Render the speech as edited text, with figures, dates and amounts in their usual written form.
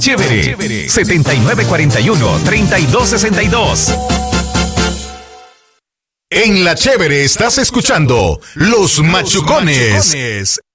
Chévere. 7941-3262. En La Chévere estás escuchando Los Machucones.